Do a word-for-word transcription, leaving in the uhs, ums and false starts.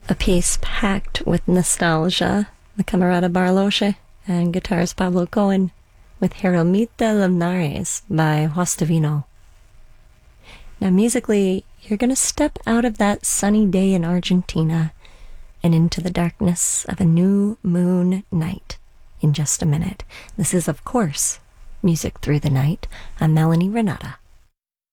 A piece packed with nostalgia, the Camerata Barloche and guitarist Pablo Cohen with Jeromita Linares by Juastavino. Now musically, you're going to step out of that sunny day in Argentina and into the darkness of a new moon night in just a minute. This is, of course, Music Through the Night. I'm Melanie Renata.